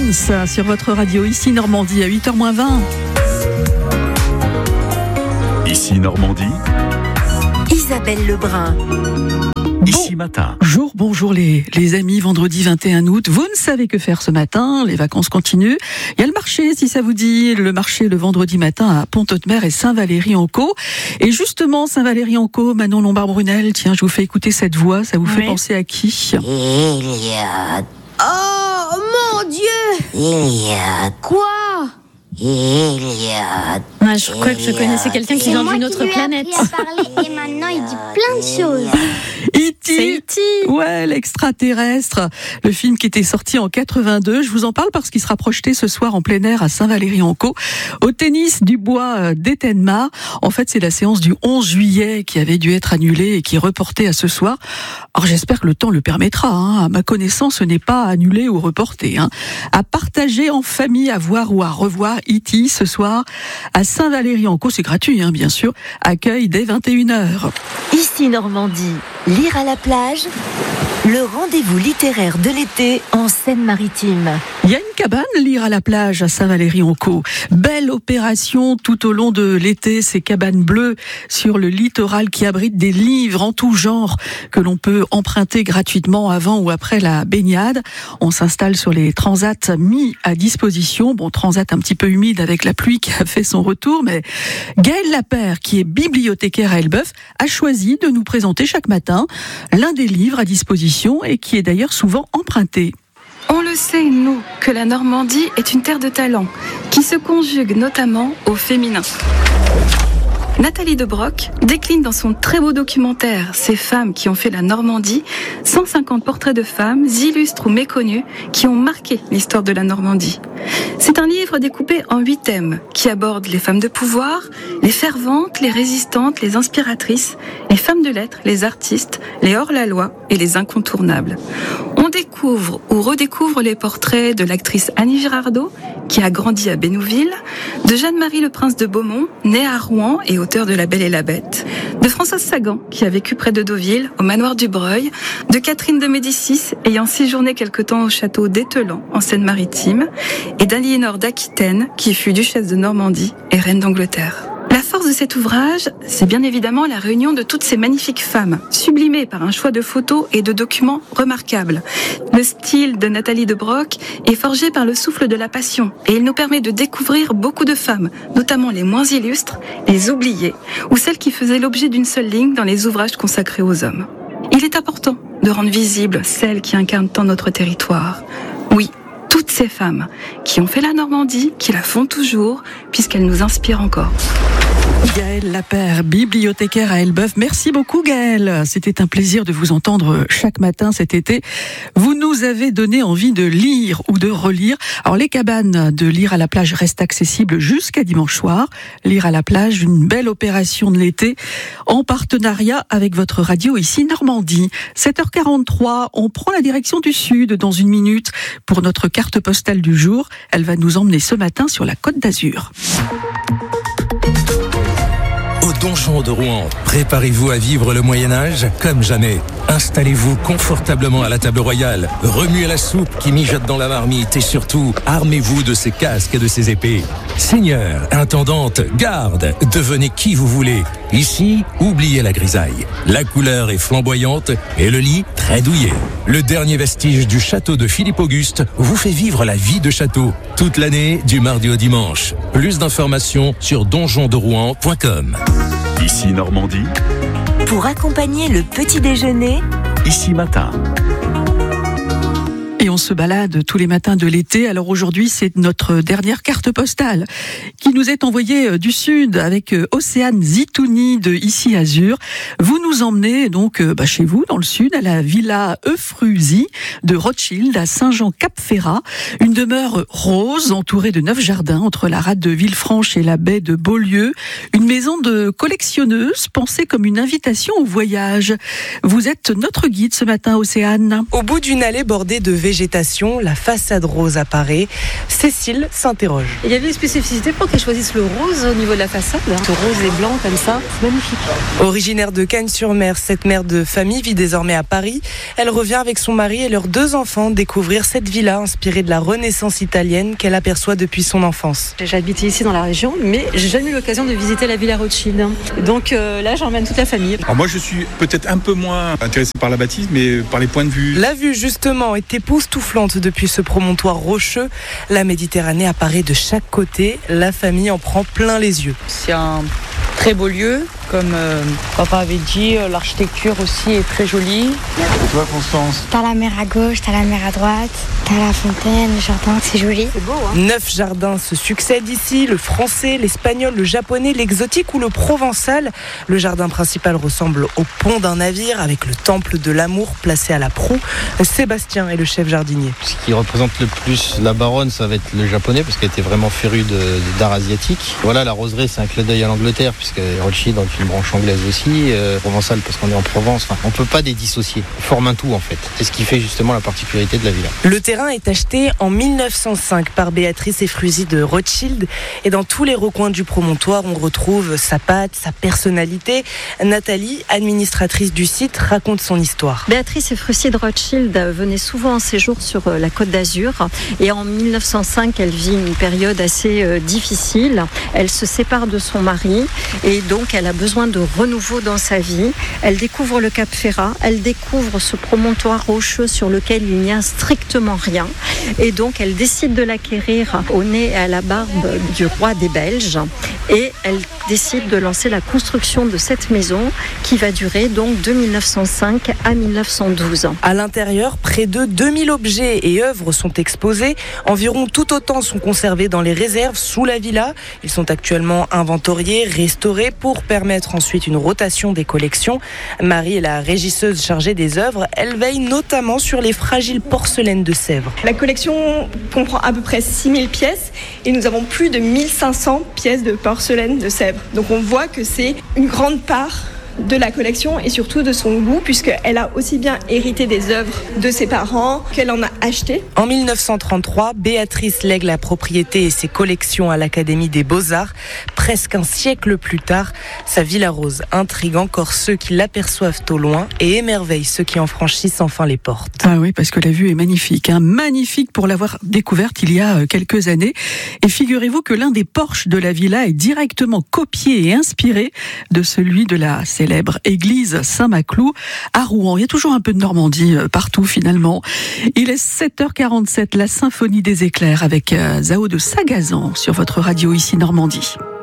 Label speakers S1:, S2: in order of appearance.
S1: Dance sur votre radio, ici Normandie à 8h-20.
S2: Ici Normandie,
S3: Isabelle Lebrun.
S2: Ici Matin.
S1: Bonjour les amis, vendredi 21 août. Vous ne savez que faire ce matin, les vacances continuent. Il y a le marché, si ça vous dit, le marché le vendredi matin à Pont-Audemer et Saint-Valery-en-Caux. Et justement, Saint-Valery-en-Caux, Manon Lombard-Brunel, tiens, je vous fais écouter cette voix, ça vous fait penser à qui?
S3: Iliade.
S4: Oh mon Dieu!
S3: Iliade.
S4: Quoi?
S3: Iliade.
S5: Ouais, je crois que je connaissais quelqu'un qui vient d'une autre planète.
S4: Il a parlé et maintenant il dit plein de choses.
S1: E.T. Ouais, l'extraterrestre. Le film qui était sorti en 82. Je vous en parle parce qu'il sera projeté ce soir en plein air à Saint-Valery-en-Caux, au tennis du bois d'Ettenma. En fait, c'est la séance du 11 juillet qui avait dû être annulée et qui est reportée à ce soir. Alors, j'espère que le temps le permettra. À ma connaissance, ce n'est pas annulé ou reporté. À partager en famille, à voir ou à revoir E.T. ce soir à Saint-Valery-en-Caux. C'est gratuit, bien sûr. Accueil dès 21h.
S3: Ici Normandie, lire à la plage, le rendez-vous littéraire de l'été en Seine-Maritime.
S1: Il y a une cabane, lire à la plage à Saint-Valery-en-Caux. Belle opération tout au long de l'été, ces cabanes bleues sur le littoral qui abritent des livres en tout genre que l'on peut emprunter gratuitement avant ou après la baignade. On s'installe sur les transats mis à disposition. Bon, transat un petit peu humide avec la pluie qui a fait son retour, mais Gaëlle Lapère, qui est bibliothécaire à Elbeuf, a choisi de nous présenter chaque matin l'un des livres à disposition et qui est d'ailleurs souvent emprunté.
S6: On le sait, nous, que la Normandie est une terre de talent, qui se conjugue notamment au féminin. Nathalie de Broc décline dans son très beau documentaire « Ces femmes qui ont fait la Normandie » 150 portraits de femmes, illustres ou méconnues, qui ont marqué l'histoire de la Normandie. C'est un livre découpé en 8 thèmes qui abordent les femmes de pouvoir, les ferventes, les résistantes, les inspiratrices, les femmes de lettres, les artistes, les hors-la-loi et les incontournables. On découvre ou redécouvre les portraits de l'actrice Annie Girardot, qui a grandi à Bénouville, de Jeanne-Marie le Prince de Beaumont, née à Rouen et auteur de La Belle et la Bête, de Françoise Sagan, qui a vécu près de Deauville, au manoir du Breuil, de Catherine de Médicis, ayant séjourné quelque temps au château d'Ételan, en Seine-Maritime, et d'Aliénor d'Aquitaine, qui fut duchesse de Normandie et reine d'Angleterre. La force de cet ouvrage, c'est bien évidemment la réunion de toutes ces magnifiques femmes, sublimées par un choix de photos et de documents remarquables. Le style de Nathalie de Broc est forgé par le souffle de la passion et il nous permet de découvrir beaucoup de femmes, notamment les moins illustres, les oubliées, ou celles qui faisaient l'objet d'une seule ligne dans les ouvrages consacrés aux hommes. Il est important de rendre visibles celles qui incarnent tant notre territoire. Oui, toutes ces femmes qui ont fait la Normandie, qui la font toujours, puisqu'elles nous inspirent encore.
S1: Gaëlle Lapère, bibliothécaire à Elbeuf. Merci beaucoup Gaëlle. C'était un plaisir de vous entendre chaque matin cet été. Vous nous avez donné envie de lire ou de relire. Alors les cabanes de lire à la plage restent accessibles jusqu'à dimanche soir. Lire à la plage, une belle opération de l'été en partenariat avec votre radio ici Normandie. 7h43, on prend la direction du sud dans une minute pour notre carte postale du jour. Elle va nous emmener ce matin sur la Côte d'Azur.
S7: Au Donjon de Rouen, préparez-vous à vivre le Moyen-Âge comme jamais. Installez-vous confortablement à la table royale, remuez la soupe qui mijote dans la marmite et surtout, armez-vous de ces casques et de ces épées. Seigneur, intendante, garde, devenez qui vous voulez. Ici, oubliez la grisaille. La couleur est flamboyante et le lit très douillet. Le dernier vestige du château de Philippe Auguste vous fait vivre la vie de château. Toute l'année, du mardi au dimanche. Plus d'informations sur donjonderouen.com.
S2: Ici Normandie,
S3: Pour accompagner le petit déjeuner,
S2: Ici Matin.
S1: Et on se balade tous les matins de l'été. Alors aujourd'hui, c'est notre dernière carte postale qui nous est envoyée du sud avec Océane Zitouni de Ici Azur. Vous nous emmenez donc chez vous, dans le sud, à la Villa Euphrusy de Rothschild à Saint-Jean-Cap-Ferrat. Une demeure rose entourée de 9 jardins entre la rade de Villefranche et la baie de Beaulieu. Une maison de collectionneuse pensée comme une invitation au voyage. Vous êtes notre guide ce matin, Océane.
S8: Au bout d'une allée bordée de végétation végétation, la façade rose apparaît. Cécile s'interroge.
S9: Il y avait une spécificité pour qu'ils choisissent le rose au niveau de la façade. Ce rose et blanc comme ça, c'est magnifique.
S8: Originaire de Cagnes-sur-Mer, cette mère de famille vit désormais à Paris. Elle revient avec son mari et leurs 2 enfants découvrir cette villa inspirée de la Renaissance italienne qu'elle aperçoit depuis son enfance.
S9: J'habite ici dans la région, mais j'ai jamais eu l'occasion de visiter la Villa Rothschild. Donc là, j'emmène toute la famille.
S10: Alors moi, je suis peut-être un peu moins intéressé par la bâtisse, mais par les points de vue.
S8: La vue, justement, est époustouflante depuis ce promontoire rocheux. La Méditerranée apparaît de chaque côté. La famille en prend plein les yeux.
S11: C'est un très beau lieu. Comme papa avait dit, l'architecture aussi est très jolie.
S10: Et toi, Constance ?
S4: T'as la mer à gauche, t'as la mer à droite, t'as la fontaine, le jardin, c'est joli.
S9: C'est beau, hein ?
S8: 9 jardins se succèdent ici, le français, l'espagnol, le japonais, l'exotique ou le provençal. Le jardin principal ressemble au pont d'un navire avec le temple de l'amour placé à la proue. Sébastien est le chef jardinier.
S12: Ce qui représente le plus la baronne, ça va être le japonais, parce qu'elle était vraiment férue d'art asiatique. Voilà, la roseraie, c'est un clin d'œil à l'Angleterre, puisque Rothschild une branche anglaise aussi, provençale parce qu'on est en Provence. Enfin, on ne peut pas les dissocier. Ils forment un tout en fait. C'est ce qui fait justement la particularité de la villa.
S8: Le terrain est acheté en 1905 par Béatrice et Fruzy de Rothschild et dans tous les recoins du promontoire, on retrouve sa patte, sa personnalité. Nathalie, administratrice du site, raconte son histoire.
S13: Béatrice et Fruzy de Rothschild venaient souvent en séjour sur la Côte d'Azur et en 1905, elle vit une période assez difficile. Elle se sépare de son mari et donc elle a besoin de renouveau dans sa vie. Elle découvre le Cap Ferrat, elle découvre ce promontoire rocheux sur lequel il n'y a strictement rien et donc elle décide de l'acquérir au nez et à la barbe du roi des Belges et elle décide de lancer la construction de cette maison qui va durer donc de 1905 à 1912.
S8: À l'intérieur, près de 2000 objets et œuvres sont exposés. Environ tout autant sont conservés dans les réserves sous la villa. Ils sont actuellement inventoriés, restaurés pour permettre ensuite une rotation des collections. Marie est la régisseuse chargée des œuvres. Elle veille notamment sur les fragiles porcelaines de Sèvres.
S14: La collection comprend à peu près 6000 pièces et nous avons plus de 1500 pièces de porcelaine de Sèvres. Donc on voit que c'est une grande part de la collection et surtout de son goût puisqu'elle a aussi bien hérité des œuvres de ses parents qu'elle en a acheté.
S8: En 1933, Béatrice lègue la propriété et ses collections à l'Académie des Beaux-Arts. Presque un siècle plus tard, sa Villa Rose intrigue encore ceux qui l'aperçoivent au loin et émerveille ceux qui en franchissent enfin les portes.
S1: Ah oui, parce que la vue est magnifique, hein. Magnifique pour l'avoir découverte il y a quelques années. Et figurez-vous que l'un des porches de la villa est directement copié et inspiré de celui de la célèbre église Saint-Maclou à Rouen. Il y a toujours un peu de Normandie partout finalement. Il est 7h47, la symphonie des éclairs avec Zao de Sagazan sur votre radio ici Normandie.